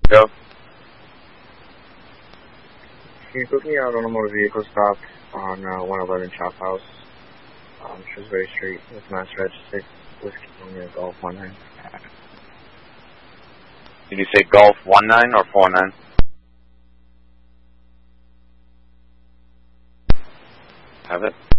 Go. Can you put me out on a motor vehicle stop on 111 Chop House, Shrewsbury Street, with Mass Reg 6, Whiskey Romeo Golf 19? Did you say Golf 19 or 49? Have it?